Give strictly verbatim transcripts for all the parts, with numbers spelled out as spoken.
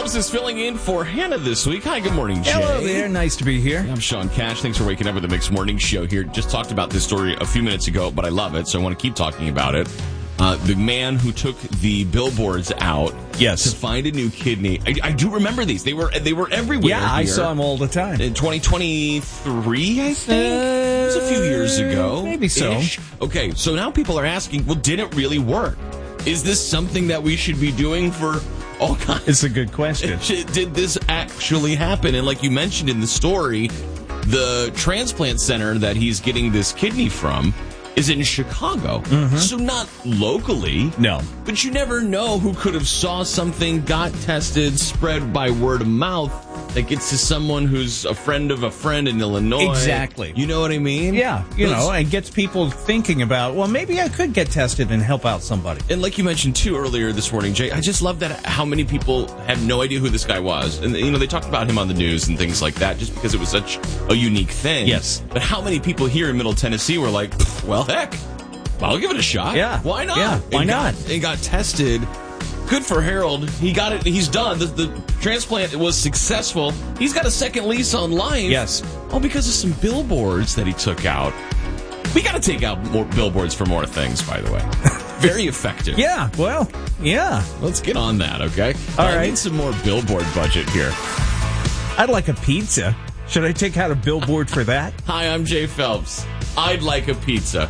Phelps is filling in for Hannah this week. Hi, good morning, Jay. Hello there. Nice to be here. I'm Sean Cash. Thanks for waking up with the Mixed Morning Show here. Just talked about this story a few minutes ago, but I love it, so I want to keep talking about it. Uh, the man who took the billboards out yes. to find a new kidney. I, I do remember these. They were they were everywhere. Yeah, I here. saw them all the time. In twenty twenty-three, I think? Uh, it was a few years ago. Maybe so. Ish. Okay, so now people are asking, well, did it really work? Is this something that we should be doing for all kinds? It's a good question. Did this actually happen? And like you mentioned in the story, the transplant center that he's getting this kidney from is in Chicago. Mm-hmm. So not locally. No. But you never know who could have saw something, got tested, spread by word of mouth that gets to someone who's a friend of a friend in Illinois. Exactly. You know what I mean? Yeah. You Those, know, and gets people thinking about, well, maybe I could get tested and help out somebody. And like you mentioned, too, earlier this morning, Jay, I just love that how many people had no idea who this guy was. And, you know, they talked about him on the news and things like that just because it was such a unique thing. Yes. But how many people here in Middle Tennessee were like, well, heck, I'll give it a shot. Yeah. Why not? Yeah. Why and not? Got, and got tested. Good for Harold. He got it. He's done. The, the transplant was successful. He's got a second lease on life. Yes. All because of some billboards that he took out. We got to take out more billboards for more things, by the way. Very effective. Yeah. Well, yeah. Let's get on that, okay? All I right. need some more billboard budget here. I'd like a pizza. Should I take out a billboard for that? Hi, I'm Jay Phelps. I'd like a pizza.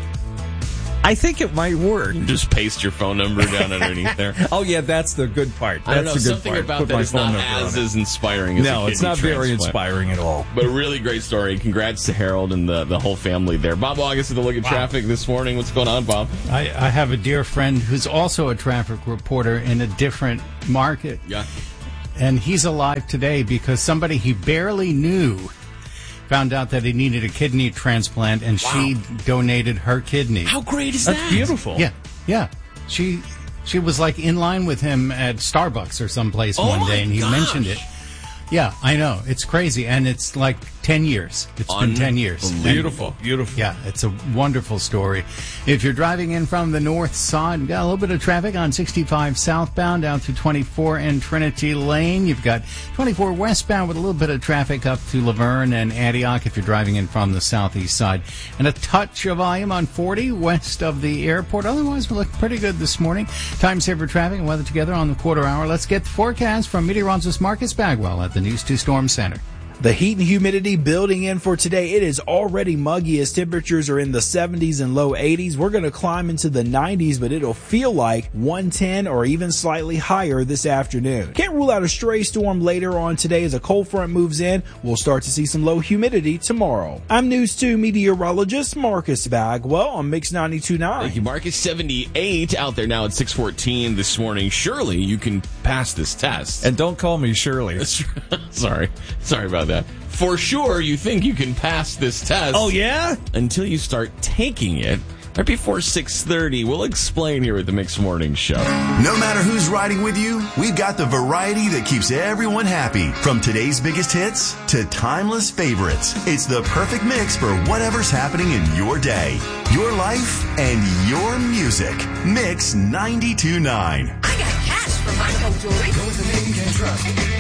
I think it might work. Just paste your phone number down underneath there. Oh, yeah, that's the good part. That's I don't know, the good something part. about Put that my is phone not number on as it. as inspiring as No, a it's not kidney very transplant. inspiring at all. But a really great story. Congrats to Harold and the, the whole family there. Bob August with a look at Wow. traffic this morning. What's going on, Bob? I, I have a dear friend who's also a traffic reporter in a different market. Yeah. And he's alive today because somebody he barely knew found out that he needed a kidney transplant, and Wow. she donated her kidney. How great is That's that? beautiful. Yeah, yeah. She she was like in line with him at Starbucks or someplace Oh one my day, and he gosh. mentioned it. Yeah, I know. It's crazy, and it's like ten years. It's been ten years. Beautiful. Beautiful. Yeah, it's a wonderful story. If you're driving in from the north side, we've got a little bit of traffic on sixty-five southbound down to twenty-four in Trinity Lane. You've got twenty-four westbound with a little bit of traffic up to Laverne and Antioch if you're driving in from the southeast side. And a touch of volume on forty west of the airport. Otherwise, we're looking pretty good this morning. Time saver traffic and weather together on the quarter hour. Let's get the forecast from meteorologist Marcus Bagwell at the News two Storm Center. The heat and humidity building in for today. It is already muggy as temperatures are in the seventies and low eighties. We're going to climb into the nineties, but it'll feel like one ten or even slightly higher this afternoon. Can't rule out a stray storm later on today as a cold front moves in. We'll start to see some low humidity tomorrow. I'm News two meteorologist Marcus Bagwell on Mix ninety-two point nine. Thank you, Marcus. seventy-eight out there now at six fourteen this morning. Surely you can pass this test. And don't call me Shirley. Sorry. Sorry about that. For sure, you think you can pass this test. Oh, yeah? Until you start taking it. Right before six thirty, we'll explain here at the Mixed Morning Show. No matter who's riding with you, we've got the variety that keeps everyone happy. From today's biggest hits to timeless favorites. It's the perfect mix for whatever's happening in your day, your life, and your music. Mix ninety-two point nine. I got cash for my gold jewelry. Go with the name you can trust.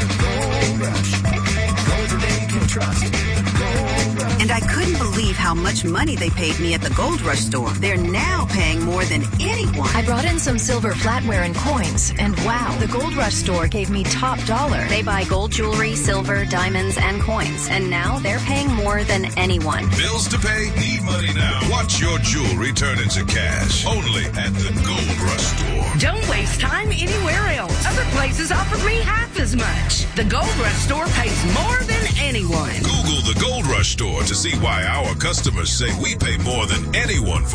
Gold Rush. Go with the name you can trust. Gold Rush. And I couldn't believe how much money they paid me at the Gold Rush store. They're now paying more than anyone. I brought in some silver flatware and coins, and wow, the Gold Rush store gave me top dollar. They buy gold jewelry, silver, diamonds, and coins, and now they're paying more than anyone. Bills to pay? Need money now. Watch your jewelry turn into cash. Only at the Gold Rush store. Don't waste time anywhere else. Other places offer me half as much. The Gold Rush store pays more than anyone. Google the Gold Rush store to see why our customers say we pay more than anyone for